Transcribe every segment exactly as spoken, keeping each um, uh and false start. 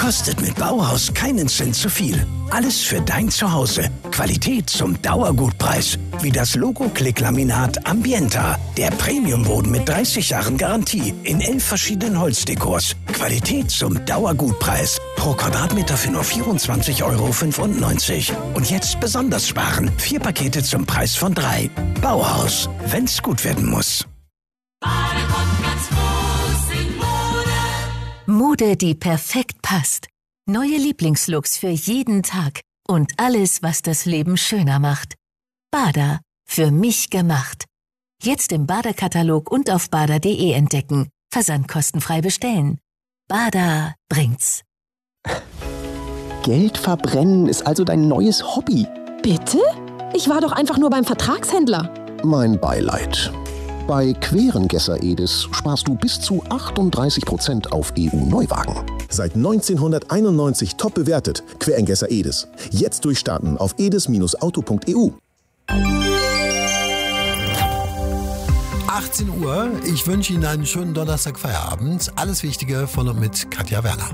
Kostet mit Bauhaus keinen Cent zu viel. Alles für dein Zuhause. Qualität zum Dauergutpreis. Wie das Logo-Klick-Laminat Ambienta. Der Premiumboden mit dreißig Jahren Garantie. In elf verschiedenen Holzdekors. Qualität zum Dauergutpreis. Pro Quadratmeter für nur vierundzwanzig Euro fünfundneunzig. Und jetzt besonders sparen. Vier Pakete zum Preis von drei. Bauhaus. Wenn's gut werden muss. Mode, die perfekt passt. Neue Lieblingslooks für jeden Tag. Und alles, was das Leben schöner macht. Bada. Für mich gemacht. Jetzt im Bada-Katalog und auf bada punkt de entdecken. Versand kostenfrei bestellen. Bada bringt's. Geld verbrennen ist also dein neues Hobby. Bitte? Ich war doch einfach nur beim Vertragshändler. Mein Beileid. Bei Querengesser Edis sparst du bis zu achtunddreißig Prozent auf E U-Neuwagen. Seit neunzehnhunderteinundneunzig top bewertet. Querengesser Edis. Jetzt durchstarten auf edis Auto punkt e u. achtzehn Uhr. Ich wünsche Ihnen einen schönen Donnerstag-Feierabend. Alles Wichtige von und mit Katja Werner.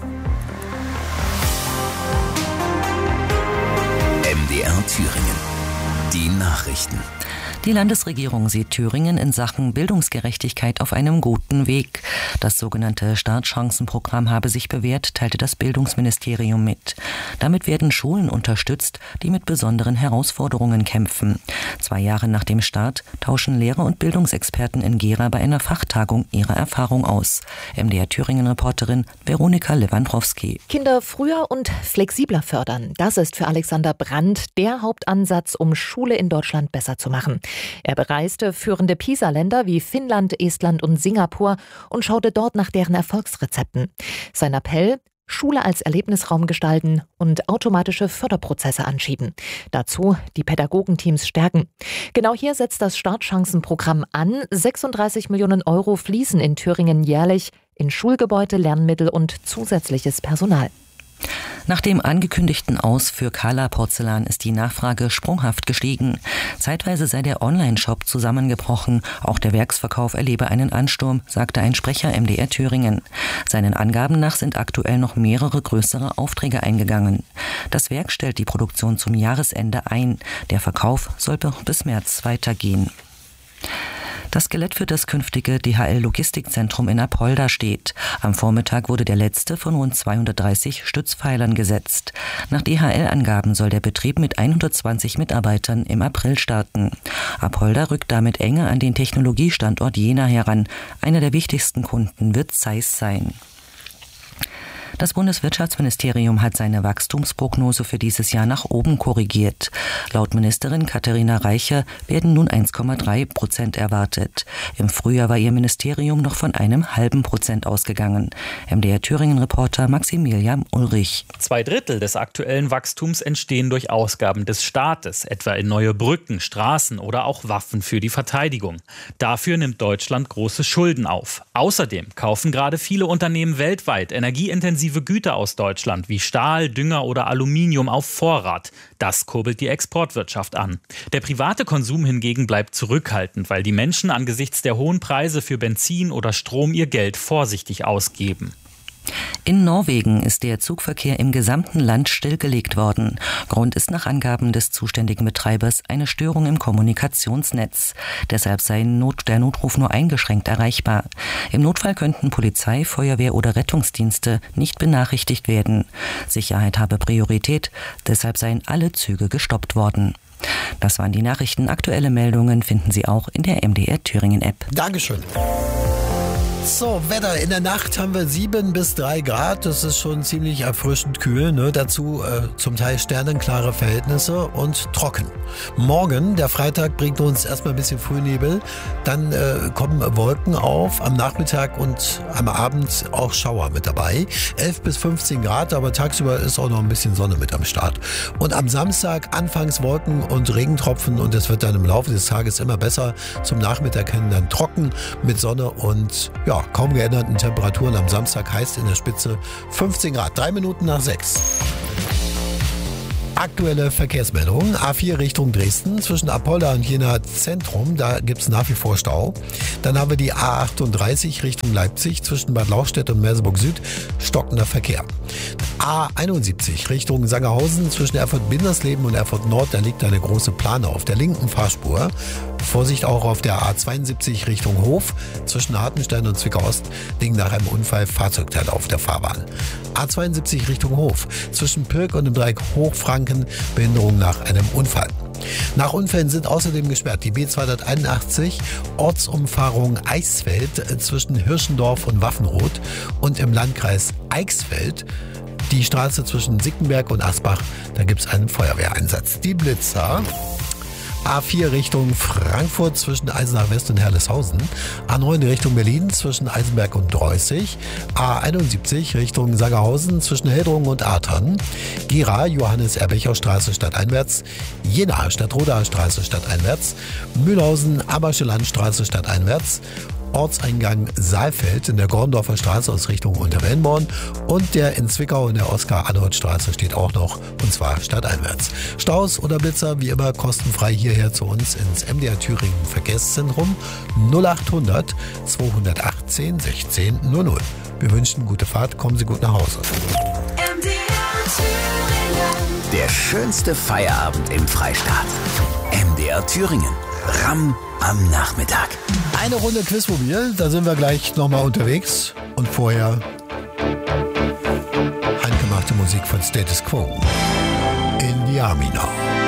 M D R Thüringen. Die Nachrichten. Die Landesregierung sieht Thüringen in Sachen Bildungsgerechtigkeit auf einem guten Weg. Das sogenannte Startchancenprogramm habe sich bewährt, teilte das Bildungsministerium mit. Damit werden Schulen unterstützt, die mit besonderen Herausforderungen kämpfen. Zwei Jahre nach dem Start tauschen Lehrer und Bildungsexperten in Gera bei einer Fachtagung ihre Erfahrung aus. M D R Thüringen-Reporterin Veronika Lewandowski. Kinder früher und flexibler fördern. Das ist für Alexander Brandt der Hauptansatz, um Schule in Deutschland besser zu machen. Er bereiste führende PISA-Länder wie Finnland, Estland und Singapur und schaute dort nach deren Erfolgsrezepten. Sein Appell: Schule als Erlebnisraum gestalten und automatische Förderprozesse anschieben. Dazu die Pädagogenteams stärken. Genau hier setzt das Startchancenprogramm an. sechsunddreißig Millionen Euro fließen in Thüringen jährlich in Schulgebäude, Lernmittel und zusätzliches Personal. Nach dem angekündigten Aus für Kala Porzellan ist die Nachfrage sprunghaft gestiegen. Zeitweise sei der Online-Shop zusammengebrochen. Auch der Werksverkauf erlebe einen Ansturm, sagte ein Sprecher M D R Thüringen. Seinen Angaben nach sind aktuell noch mehrere größere Aufträge eingegangen. Das Werk stellt die Produktion zum Jahresende ein. Der Verkauf soll bis März weitergehen. Das Skelett für das künftige D H L-Logistikzentrum in Apolda steht. Am Vormittag wurde der letzte von rund zweihundertdreißig Stützpfeilern gesetzt. Nach D H L-Angaben soll der Betrieb mit hundertzwanzig Mitarbeitern im April starten. Apolda rückt damit enger an den Technologiestandort Jena heran. Einer der wichtigsten Kunden wird Zeiss sein. Das Bundeswirtschaftsministerium hat seine Wachstumsprognose für dieses Jahr nach oben korrigiert. Laut Ministerin Katharina Reicher werden nun eins Komma drei Prozent erwartet. Im Frühjahr war ihr Ministerium noch von einem halben Prozent ausgegangen. M D R Thüringen-Reporter Maximilian Ulrich. Zwei Drittel des aktuellen Wachstums entstehen durch Ausgaben des Staates, etwa in neue Brücken, Straßen oder auch Waffen für die Verteidigung. Dafür nimmt Deutschland große Schulden auf. Außerdem kaufen gerade viele Unternehmen weltweit energieintensive Güter aus Deutschland wie Stahl, Dünger oder Aluminium auf Vorrat. Das kurbelt die Exportwirtschaft an. Der private Konsum hingegen bleibt zurückhaltend, weil die Menschen angesichts der hohen Preise für Benzin oder Strom ihr Geld vorsichtig ausgeben. In Norwegen ist der Zugverkehr im gesamten Land stillgelegt worden. Grund ist nach Angaben des zuständigen Betreibers eine Störung im Kommunikationsnetz. Deshalb sei Not, der Notruf nur eingeschränkt erreichbar. Im Notfall könnten Polizei, Feuerwehr oder Rettungsdienste nicht benachrichtigt werden. Sicherheit habe Priorität, deshalb seien alle Züge gestoppt worden. Das waren die Nachrichten. Aktuelle Meldungen finden Sie auch in der M D R Thüringen App. Dankeschön. So, Wetter. In der Nacht haben wir sieben bis drei Grad. Das ist schon ziemlich erfrischend kühl. Ne? Dazu äh, zum Teil sternenklare Verhältnisse und trocken. Morgen, der Freitag, bringt uns erstmal ein bisschen Frühnebel. Dann äh, kommen Wolken auf am Nachmittag und am Abend auch Schauer mit dabei. elf bis fünfzehn Grad, aber tagsüber ist auch noch ein bisschen Sonne mit am Start. Und am Samstag anfangs Wolken und Regentropfen und es wird dann im Laufe des Tages immer besser. Zum Nachmittag hin dann trocken mit Sonne und ja, kaum geänderten Temperaturen. Am Samstag heißt in der Spitze fünfzehn Grad. Drei Minuten nach sechs. Aktuelle Verkehrsmeldung. A vier Richtung Dresden zwischen Apolda und Jena Zentrum. Da gibt es nach wie vor Stau. Dann haben wir die A achtunddreißig Richtung Leipzig zwischen Bad Lauchstädt und Merseburg Süd. Stockender Verkehr. A einundsiebzig Richtung Sangerhausen zwischen Erfurt-Bindersleben und Erfurt Nord. Da liegt eine große Plane auf der linken Fahrspur. Vorsicht auch auf der A zweiundsiebzig Richtung Hof zwischen Hartenstein und Zwickau Ost liegen nach einem Unfall Fahrzeugteile auf der Fahrbahn. A zweiundsiebzig Richtung Hof zwischen Pirk und dem Dreieck Hochfranken Behinderung nach einem Unfall. Nach Unfällen sind außerdem gesperrt die B zweihunderteinundachtzig Ortsumfahrung Eichsfeld zwischen Hirschendorf und Waffenroth und im Landkreis Eichsfeld die Straße zwischen Sickenberg und Asbach. Da gibt es einen Feuerwehreinsatz. Die Blitzer. A vier Richtung Frankfurt zwischen Eisenach West und Herleshausen. A neun Richtung Berlin zwischen Eisenberg und Dreußig. A einundsiebzig Richtung Sangerhausen zwischen Heldrungen und Artern. Gera Johannes-Erbecher-Straße stadteinwärts. Jena Stadtrodaer Straße stadteinwärts. Mühlhausen Abersche Landstraße stadteinwärts. Ortseingang Saalfeld in der Gorndorfer Straße aus Richtung Unterwellenborn und der in Zwickau in der Oskar-Arnold-Straße steht auch noch, und zwar stadteinwärts. Staus oder Blitzer, wie immer, kostenfrei hierher zu uns ins M D R Thüringen Verkehrszentrum null achthundert zweihundertachtzehn sechzehn null null. Wir wünschen gute Fahrt, kommen Sie gut nach Hause. M D R Thüringen. Der schönste Feierabend im Freistaat. M D R Thüringen. Ram am Nachmittag. Eine Runde Quizmobil, da sind wir gleich nochmal unterwegs. Und vorher handgemachte Musik von Status Quo in die Amina.